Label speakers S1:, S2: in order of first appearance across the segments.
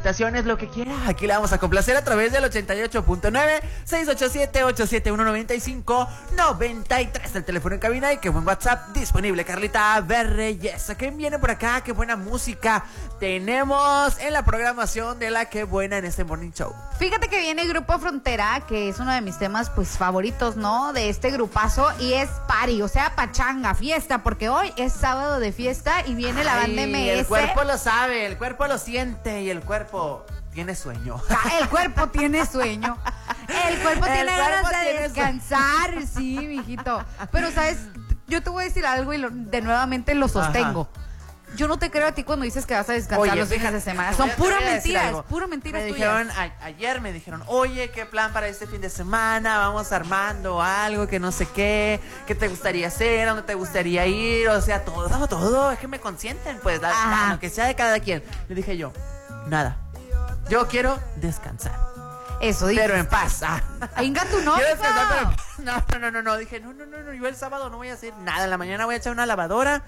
S1: felicitaciones, lo que quiera. Aquí le vamos a complacer a través del 88.9 687-871-95-93. El teléfono en cabina y qué buen WhatsApp disponible. Carlita Berreyes. ¿Qué viene por acá? Qué buena música tenemos en la programación de la Qué Buena en este Morning Show.
S2: Fíjate que viene Grupo Frontera, que es uno de mis temas pues favoritos, ¿no? De este grupazo, y es party, o sea, pachanga, fiesta, porque hoy es sábado de fiesta y viene la banda MS.
S1: El cuerpo lo sabe, el cuerpo lo siente y el cuerpo tiene sueño.
S2: El cuerpo tiene sueño. El cuerpo tiene ganas de descansar, sí, mijito. Pero, ¿sabes? Yo te voy a decir algo y de nuevamente lo sostengo. Ajá. Yo no te creo a ti cuando dices que vas a descansar los fines de semana. Son puras mentiras, pura mentiras tuyas.
S1: Dijeron, ayer me dijeron, oye, ¿qué plan para este fin de semana? Vamos armando algo que no sé qué te gustaría hacer, dónde te gustaría ir, o sea, todo, es que me consienten, pues, lo que sea de cada quien. Le dije yo, nada, yo quiero descansar.
S2: Eso dices.
S1: Pero en paz.
S2: Venga tu novio.
S1: Quiero descansar, pero no, dije, no, yo el sábado no voy a hacer nada, en la mañana voy a echar una lavadora.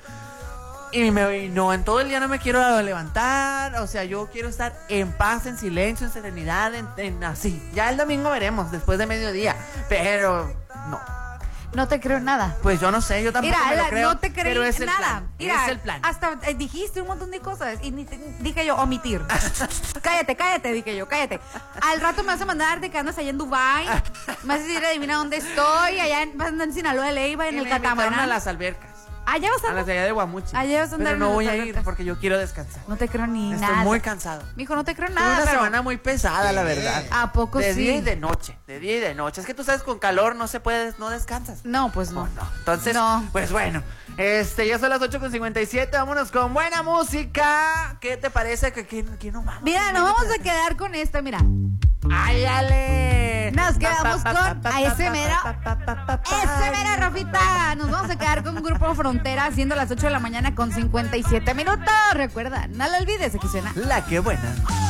S1: Y en todo el día no me quiero levantar. O sea, yo quiero estar en paz, en silencio, en serenidad, en así. Ya el domingo veremos, después de mediodía. Pero no.
S2: No te creo nada.
S1: Pues yo no sé, yo tampoco me lo creo.
S2: No te creo
S1: pero es
S2: nada.
S1: Mira, es el plan.
S2: Hasta dijiste un montón de cosas y dije yo, omitir. Cállate, dije yo, cállate. Al rato me vas a mandar de que andas allá en Dubái. Me vas a decir, adivina dónde estoy. Allá en Sinaloa de Leiva, en el catamarán.
S1: A las albercas.
S2: Allá vas a
S1: las de allá de Guamuchi.
S2: Allá vas a andar.
S1: Pero no voy a ir porque yo quiero descansar.
S2: No te creo ni nada.
S1: Estoy muy cansado.
S2: Mijo, no te creo nada.
S1: Es una semana muy pesada, la verdad.
S2: ¿A poco sí?
S1: De día y de noche. Es que tú sabes, con calor no se puede, no descansas.
S2: No, pues no.
S1: Entonces, pues bueno. Ya son las 8:57. Vámonos con buena música. ¿Qué te parece? ¿Quién nos vamos?
S2: Mira, nos vamos a quedar con esta, mira.
S1: ¡Ay, ale!
S2: Nos quedamos con ese mero, Rafita. Nos vamos a quedar con un Grupo Frontera siendo las 8 de la mañana con 57 minutos. Recuerda, no lo olvides, aquí suena
S1: La Qué Buena.